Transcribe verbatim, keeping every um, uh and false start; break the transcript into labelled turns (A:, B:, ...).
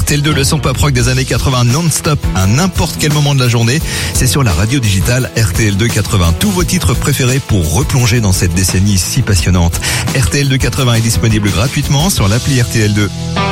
A: R T L deux, le son pop rock des années quatre-vingts non-stop à n'importe quel moment de la journée. C'est sur la radio digitale R T L deux quatre-vingts. Tous vos titres préférés pour replonger dans cette décennie si passionnante. R T L deux quatre-vingts est disponible gratuitement sur l'appli R T L deux.